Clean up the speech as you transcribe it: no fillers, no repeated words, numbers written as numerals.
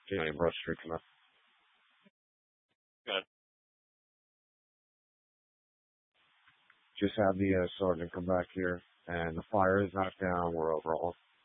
County Broad Street come up. Good. Just had the sergeant come back here, and the fire is knocked down. We're overall